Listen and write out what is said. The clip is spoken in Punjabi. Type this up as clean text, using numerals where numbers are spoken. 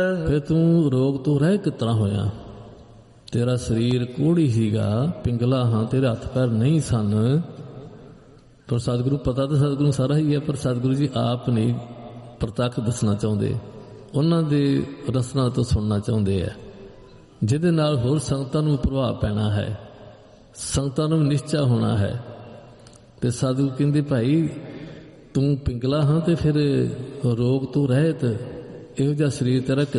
ਫਿਰ ਤੂੰ ਰੋਗ ਤੋਂ ਰਹਿ ਕਿਤਨਾ ਹੋਇਆ? ਤੇਰਾ ਸਰੀਰ ਕੋੜੀ ਸੀਗਾ, ਪਿੰਗਲਾ ਹਾਂ, ਤੇਰੇ ਹੱਥ ਪੈਰ ਨਹੀਂ ਸਨ। ਪਰ ਸਤਿਗੁਰੂ, ਪਤਾ ਤਾਂ ਸਤਿਗੁਰੂ ਨੂੰ ਸਾਰਾ ਹੀ ਹੈ, ਪਰ ਸਤਿਗੁਰੂ ਜੀ ਆਪ ਨਹੀਂ ਪ੍ਰਤੱਖ ਦੱਸਣਾ ਚਾਹੁੰਦੇ, ਉਹਨਾਂ ਦੇ ਰਸਨਾ ਤੋਂ ਸੁਣਨਾ ਚਾਹੁੰਦੇ ਹੈ, ਜਿਹਦੇ ਨਾਲ ਹੋਰ ਸੰਗਤਾਂ ਨੂੰ ਪ੍ਰਭਾਵ ਪੈਣਾ ਹੈ, ਸੰਗਤਾਂ ਨੂੰ ਨਿਸ਼ਚਾ ਹੋਣਾ ਹੈ। ਤੇ ਸਤਿਗੁਰੂ ਕਹਿੰਦੇ ਭਾਈ ਤੂੰ ਪਿੰਗਲਾ ਹਾਂ ਤੇ ਫਿਰ ਰੋਗ ਤੋਂ ਰਹਿਤ ਇਹੋ ਜਿਹਾ ਸਰੀਰ ਤੇਰਾ